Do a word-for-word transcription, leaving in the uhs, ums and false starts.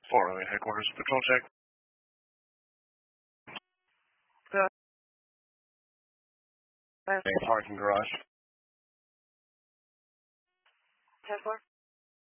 four oh eight headquarters, patrol check. Good. A parking garage. ten four.